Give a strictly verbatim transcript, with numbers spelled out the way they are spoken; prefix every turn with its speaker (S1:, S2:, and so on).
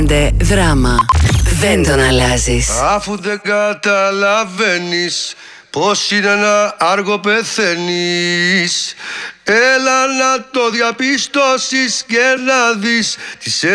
S1: Δράμα. Δεν τον αλλάζεις.
S2: Αφού δεν καταλαβαίνεις πως είναι να άργο πεθαίνεις, έλα να το διαπιστώσεις και να δεις τις